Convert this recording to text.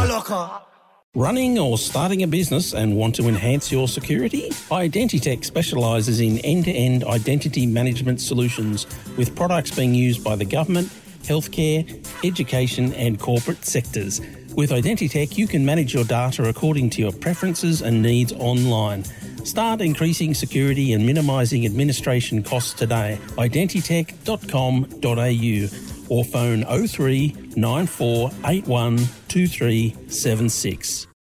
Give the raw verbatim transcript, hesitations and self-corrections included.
locker. Running or starting a business and want to enhance your security? Identitech specialises in end-to-end identity management solutions with products being used by the government, healthcare, education and corporate sectors. With Identitech, you can manage your data according to your preferences and needs online. Start increasing security and minimising administration costs today. identitech dot com dot a u or phone oh three nine four eight one two three seven six.